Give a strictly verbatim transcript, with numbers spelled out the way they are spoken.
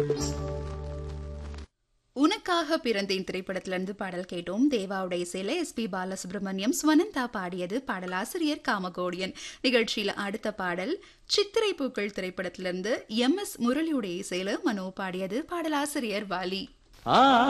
உனக்காக பிறந்தேன் திரைப்படத்திலிருந்து பாடல் கேட்டோம். தேவாவுடைய இசையில எஸ் பி பாலசுப்ரமணியம், ஸ்வனந்தா பாடியது. பாடலாசிரியர் காமகோடியன். நிகழ்ச்சியில அடுத்த பாடல் சித்திரை பூக்கள் திரைப்படத்திலிருந்து எம் எஸ் முரளியுடைய இசையில மனோ பாடியது. பாடலாசிரியர் வாலி.